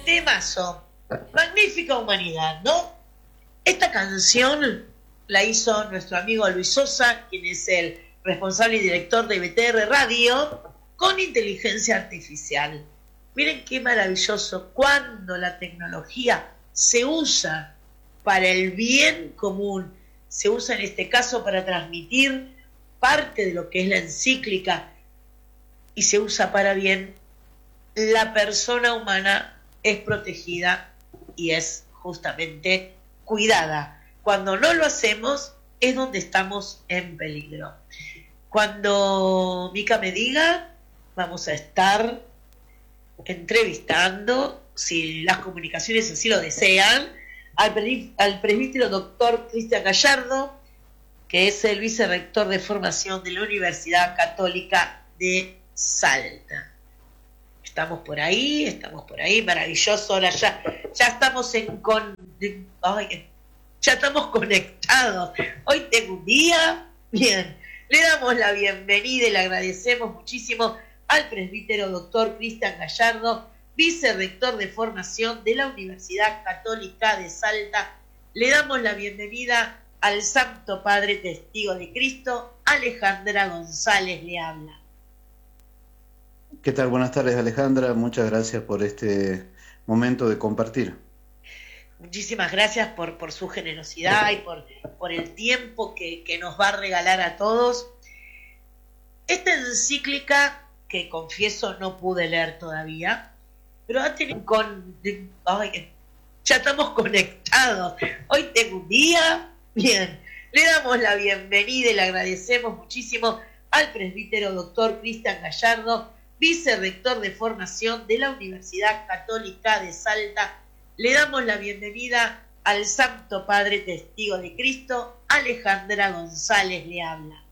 Temazo. Magnífica humanidad, ¿no? Esta canción la hizo nuestro amigo Luis Sosa, quien es el responsable y director de BTR Radio, con inteligencia artificial. Miren qué maravilloso cuando la tecnología se usa para el bien común, se usa en este caso para transmitir parte de lo que es la encíclica y se usa para bien, la persona humana es protegida y es justamente cuidada. Cuando no lo hacemos es donde estamos en peligro. Cuando Mica me diga, vamos a estar entrevistando, si las comunicaciones así lo desean, al presbítero doctor Cristian Gallardo, que es el vicerrector de formación de la Universidad Católica de Salta. Estamos por ahí, maravilloso. Ahora ya estamos ya estamos conectados. Hoy tengo un día, bien. Le damos la bienvenida y le agradecemos muchísimo al presbítero doctor Cristian Gallardo, vicerrector de formación de la Universidad Católica de Salta. Le damos la bienvenida al Santo Padre Testigo de Cristo. Alejandra González le habla. ¿Qué tal? Buenas tardes, Alejandra. Muchas gracias por este momento de compartir. Muchísimas gracias por su generosidad y por el tiempo que nos va a regalar a todos. Esta encíclica, que confieso no pude leer todavía, pero ha tenido ya estamos conectados. Hoy tengo un día, bien. Le damos la bienvenida y le agradecemos muchísimo al presbítero doctor Cristian Gallardo, vicerrector de formación de la Universidad Católica de Salta. Le damos la bienvenida al Santo Padre Testigo de Cristo. Alejandra González le habla.